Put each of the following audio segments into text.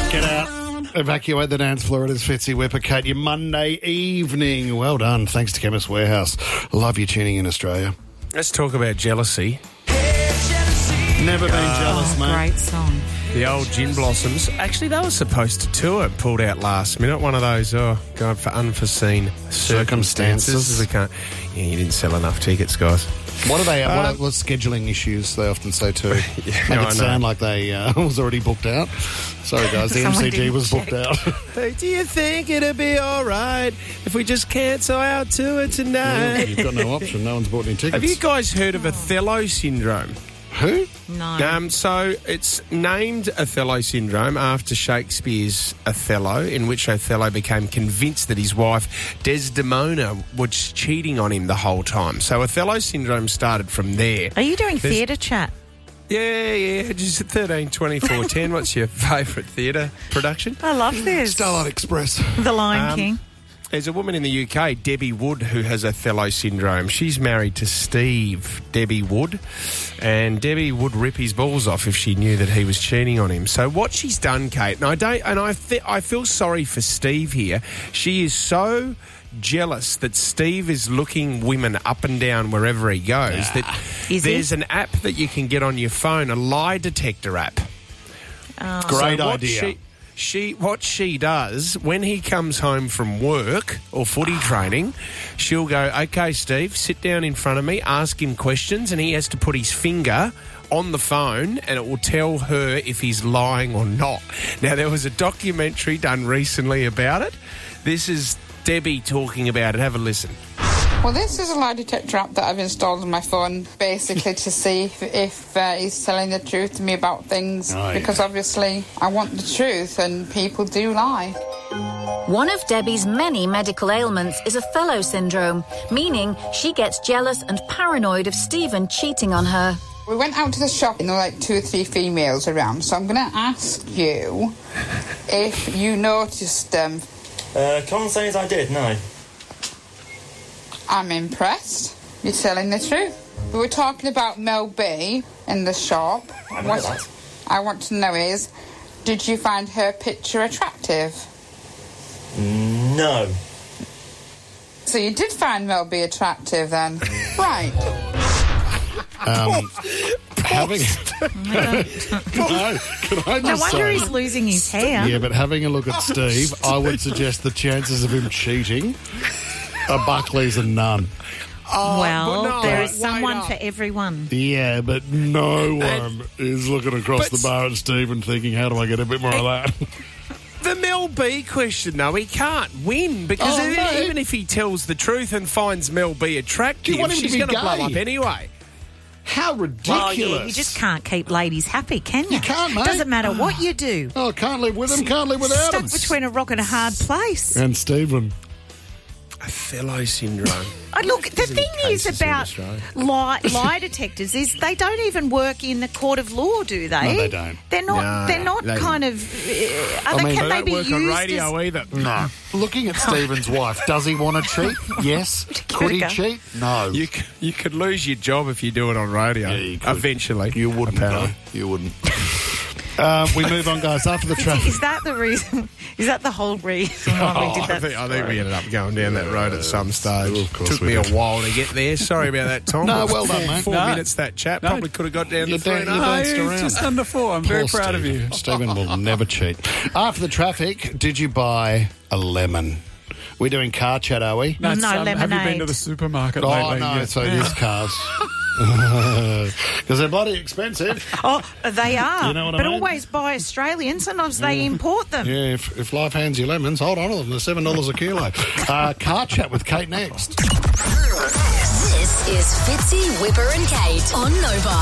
Get out. Evacuate the dance floor. It is Fitzy Whipper, Kate. Your Monday evening. Well done. Thanks to Chemist Warehouse. Love you tuning in, Australia. Let's talk about jealousy. Never been jealous, mate. Great song. The old Gin Blossoms. Actually, they were supposed to tour, pulled out last minute. One of those, God, for unforeseen circumstances. Yeah, you didn't sell enough tickets, guys. What are they? What scheduling issues they often say too? Yeah, Make it sound like they was already booked out. Sorry, guys, the MCG was booked out. Hey, do you think it'd be all right if we just cancel our tour tonight? Well, you've got no option. No one's bought any tickets. Have you guys heard of Othello syndrome? Who? No. So it's named Othello syndrome after Shakespeare's Othello, in which Othello became convinced that his wife Desdemona was cheating on him the whole time. So Othello syndrome started from there. Are you doing theatre chat? Yeah. Just 13, 24, 10. What's your favourite theatre production? I love this. Starlight Express. The Lion King. There's a woman in the UK, Debbie Wood, who has Othello syndrome. She's married to Steve, Debbie Wood, and Debbie would rip his balls off if she knew that he was cheating on him. So what she's done, Kate, and I feel sorry for Steve here. She is so jealous that Steve is looking women up and down wherever he goes that there's an app that you can get on your phone, a lie detector app. Great idea. What she does, when he comes home from work or footy training, she'll go, okay, Steve, sit down in front of me, ask him questions, and he has to put his finger on the phone and it will tell her if he's lying or not. Now, there was a documentary done recently about it. This is Debbie talking about it. Have a listen. Well, this is a lie detector app that I've installed on my phone, basically to see if he's telling the truth to me about things, because obviously I want the truth and people do lie. One of Debbie's many medical ailments is Othello syndrome, meaning she gets jealous and paranoid of Stephen cheating on her. We went out to the shop and there were like 2 or 3 females around, so I'm going to ask you if you noticed them. Can't say as I did, no. I'm impressed. You're telling the truth. We were talking about Mel B in the shop. What I want to know is, did you find her picture attractive? No. So you did find Mel B attractive then? Right. Having No wonder he's losing his hair. Yeah, but having a look at Steve, I would suggest the chances of him cheating are Buckley's and none. There is someone for everyone. Yeah, but no one is looking across the bar at Steve and thinking, how do I get a bit more of that? The Mel B question, though, he can't win because even if he tells the truth and finds Mel B attractive, she's going to blow up anyway. How ridiculous. Well, yeah, you just can't keep ladies happy, can you? You can't, mate. Doesn't matter what you do. Oh, can't live with him, can't live without him. Stuck between a rock and a hard place. And Stephen. Othello syndrome. Look, the thing is about lie detectors is they don't even work in the court of law, do they? No, they don't. They're not. They're not kind of. Can they be work used on radio either? No. Looking at Stephen's wife, does he want to cheat? Yes. Could he cheat? No. You could lose your job if you do it on radio. Yeah, you could. Eventually, you wouldn't. Apparently. No, you wouldn't. We move on, guys. After the traffic. Is that the reason? Is that the whole reason why we did that? I think we ended up going down that road at some stage. Of course Took me a while to get there. Sorry about that, Tom. No, well done, mate. 4 minutes that chat. Probably could have got down to 3 and a You half. danced around. Just under 4. I'm very proud of you. Stephen will never cheat. After the traffic, did you buy a lemon? We're doing car chat, are we? No, lemonade. Have you been to the supermarket lately? Oh, no, so it is cars. Because they're bloody expensive. Oh, they are. You know what I but mean? always buy Australian. Sometimes they import them. Yeah, if life hands you lemons, hold on to them. They're $7 a kilo. Car chat with Kate next. This is Fitzy, Whipper and Kate on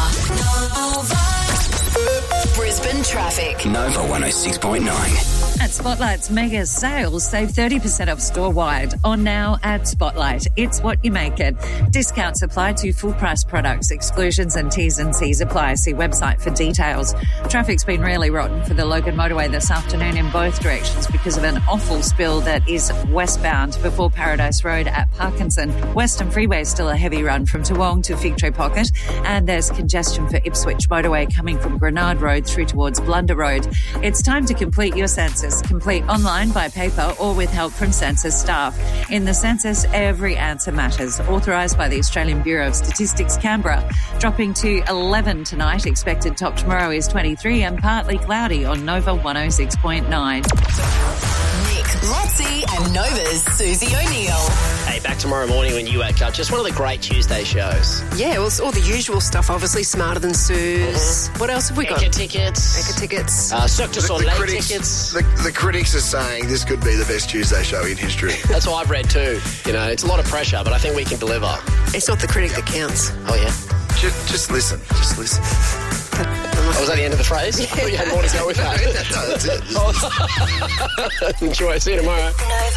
Nova. Brisbane traffic. Nova 106.9. At Spotlight's mega sales, save 30% off store-wide. On now at Spotlight. It's what you make it. Discounts apply to full-price products. Exclusions and T's and C's apply. See website for details. Traffic's been really rotten for the Logan motorway this afternoon in both directions because of an awful spill that is westbound before Paradise Road at Parkinson. Western Freeway is still a heavy run from Toowong to Fig Tree Pocket, and there's congestion for Ipswich motorway coming from Grenard Road through towards Blunder Road. It's time to complete your census. Complete online, by paper, or with help from census staff. In the census, every answer matters. Authorised by the Australian Bureau of Statistics, Canberra. Dropping to 11 tonight. Expected top tomorrow is 23 and partly cloudy on Nova 106.9. Nick, Lotzi and Nova's Susie O'Neill. Hey, back tomorrow morning when you wake up. Just one of the great Tuesday shows. Yeah, well, it's all the usual stuff, obviously. Smarter Than Suze. What else have we got? Eka tickets. Cirque du Soleil tickets. The critics are saying this could be the best Tuesday show in history. That's what I've read too. You know, it's a lot of pressure, but I think we can deliver. It's not the critic that counts. Oh, yeah? Just listen. Just listen. Oh, was that the end of the phrase? Yeah. I thought you had more to go with that. That's it. Enjoy. See you tomorrow.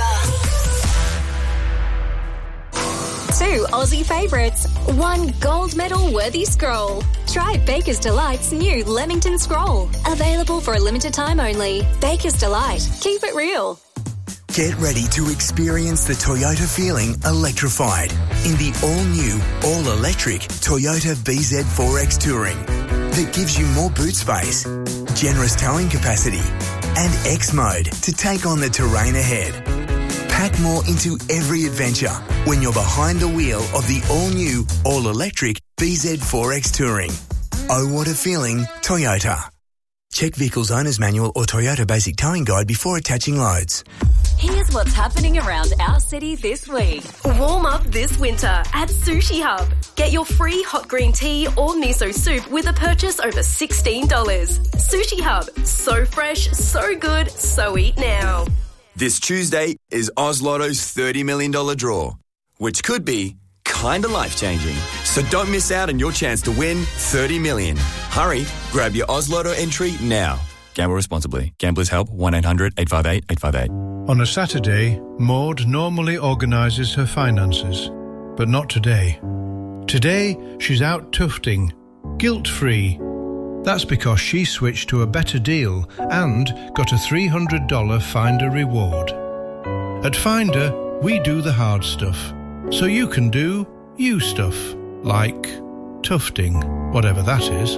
Two Aussie favourites, one gold medal worthy scroll. Try Baker's Delight's new Leamington Scroll. Available for a limited time only. Baker's Delight. Keep it real. Get ready to experience the Toyota feeling electrified in the all-new, all-electric Toyota BZ4X Touring that gives you more boot space, generous towing capacity and X mode to take on the terrain ahead. Pack more into every adventure when you're behind the wheel of the all-new, all-electric BZ4X Touring. Oh, what a feeling, Toyota. Check Vehicle's Owner's Manual or Toyota Basic Towing Guide before attaching loads. Here's what's happening around our city this week. Warm up this winter at Sushi Hub. Get your free hot green tea or miso soup with a purchase over $16. Sushi Hub. So fresh, so good, so eat now. This Tuesday is Oz Lotto's $30 million draw, which could be kinda life-changing. So don't miss out on your chance to win $30 million. Hurry, grab your Oz Lotto entry now. Gamble responsibly. Gamblers Help 1-800-858-858. On a Saturday, Maud normally organises her finances, but not today. Today, she's out tufting, guilt-free. That's because she switched to a better deal and got a $300 Finder reward. At Finder, we do the hard stuff, so you can do you stuff, like tufting, whatever that is.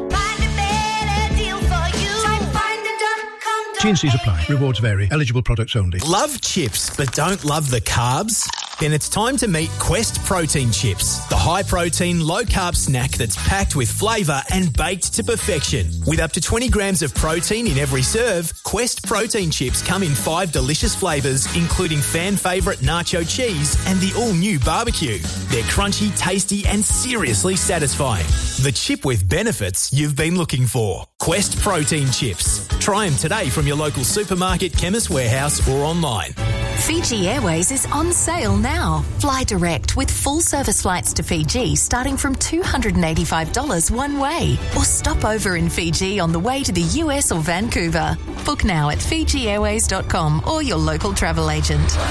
T&Cs apply. Rewards vary. Eligible products only. Love chips but don't love the carbs? Then it's time to meet Quest Protein Chips, the high-protein, low-carb snack that's packed with flavour and baked to perfection. With up to 20 grams of protein in every serve, Quest Protein Chips come in 5 delicious flavours, including fan-favourite nacho cheese and the all-new barbecue. They're crunchy, tasty and seriously satisfying. The chip with benefits you've been looking for. Quest Protein Chips. Try them today from your local supermarket, Chemist Warehouse or online. Fiji Airways is on sale now. Fly direct with full service flights to Fiji starting from $285 one way. Or stop over in Fiji on the way to the US or Vancouver. Book now at FijiAirways.com or your local travel agent.